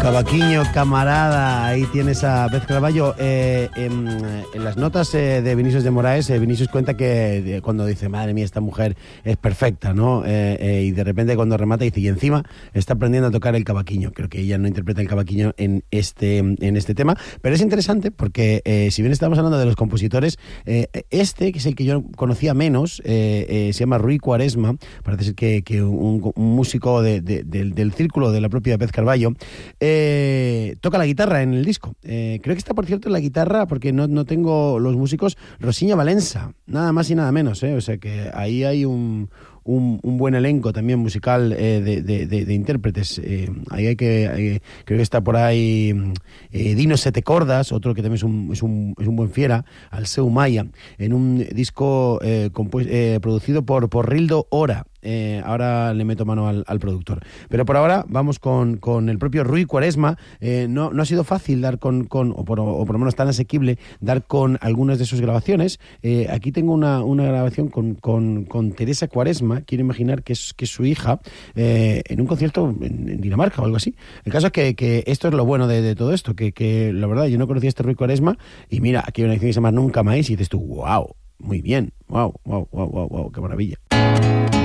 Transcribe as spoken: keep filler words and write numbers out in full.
Cavaquinho, camarada, ahí tienes a Beth Carballo. Eh, en, en las notas eh, de Vinicius de Moraes, eh, Vinicius cuenta que eh, cuando dice, madre mía, esta mujer es perfecta, ¿no? Eh, eh, y de repente cuando remata dice, y encima está aprendiendo a tocar el cavaquinho. Creo que ella no interpreta el cavaquinho en este, en este tema, pero es interesante porque eh, si bien estamos hablando de los compositores, eh, este, que es el que yo conocía menos, eh, eh, se llama Rui Quaresma, parece ser que, que un, un músico de, de, del, del círculo de la propia Beth Carballo, eh, toca la guitarra en el disco. Eh, creo que está, por cierto, en la guitarra, porque no, no tengo los músicos, Rosiña Valença, nada más y nada menos, ¿eh? O sea que ahí hay un... Un, un buen elenco también musical eh, de, de, de, de intérpretes. Eh, ahí hay que, eh, creo que está por ahí eh, Dino Sete Cordas, otro que también es un, es un, es un buen fiera, Alceu Maya, en un disco eh, compu- eh, producido por, por Rildo Ora. Eh, ahora le meto mano al, al productor. Pero por ahora vamos con, con el propio Rui Quaresma. Eh, no, no ha sido fácil dar con, con o, por, o por lo menos tan asequible, dar con algunas de sus grabaciones. Eh, aquí tengo una, una grabación con, con, con Teresa Quaresma, quiero imaginar que es, que es su hija, eh, en un concierto en, en Dinamarca o algo así. El caso es que, que esto es lo bueno de, de todo esto, que, que la verdad yo no conocía a este Rui Quaresma, y mira, aquí hay una canción que se llama Nunca Más, y dices tú, wow, muy bien, wow, wow, wow, wow, wow, qué maravilla.